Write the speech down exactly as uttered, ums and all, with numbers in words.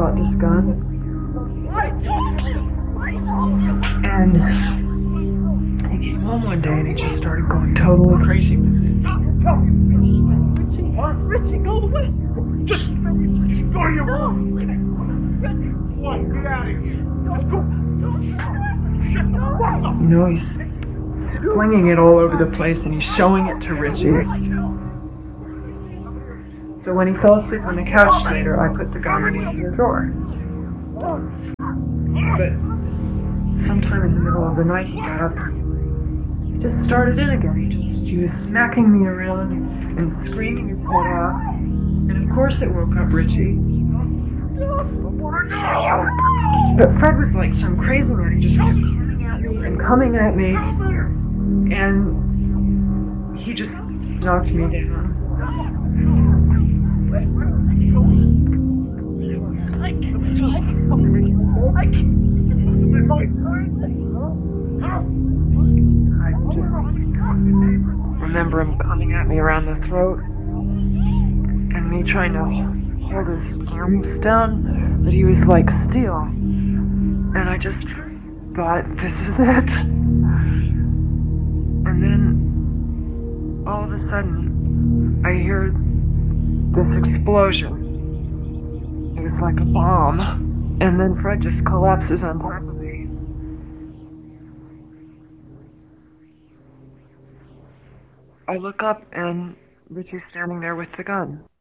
bought this gun. And he came home one day and he just started going totally crazy with it. Richie, go away! Just go to your room! What? Get out of here! Let's go! Shut the fuck up! You know, he's, he's flinging it all over the place and he's showing it to Richie. So when he fell asleep on the couch later, I put the gun in the drawer. But sometime in the middle of the night, he got up and he just started in again. He just he was smacking me around and screaming his head off. And of course it woke up Richie. But Fred was like some crazy man. He just kept coming at me and coming at me. And he just knocked me down. I just remember him coming at me around the throat and me trying to hold his arms down, but he was like steel. And I just thought, this is it. And then all of a sudden I hear this explosion. It was like a bomb. And then Fred just collapses on top of me. I look up and Richie's standing there with the gun.